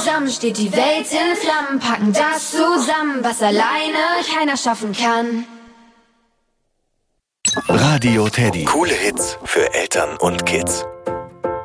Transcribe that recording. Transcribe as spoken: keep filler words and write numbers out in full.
zusammen steht die Welt in Flammen, packen das zusammen, was alleine keiner schaffen kann. Radio Teddy. Coole Hits für Eltern und Kids.